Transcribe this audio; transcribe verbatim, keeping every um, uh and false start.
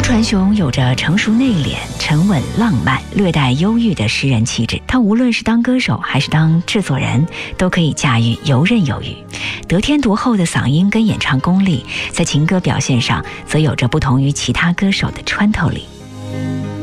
传雄有着成熟内敛、沉稳浪漫、略带忧郁的诗人气质，他无论是当歌手还是当制作人，都可以驾驭游刃有余。得天独厚的嗓音跟演唱功力，在情歌表现上则有着不同于其他歌手的穿透力。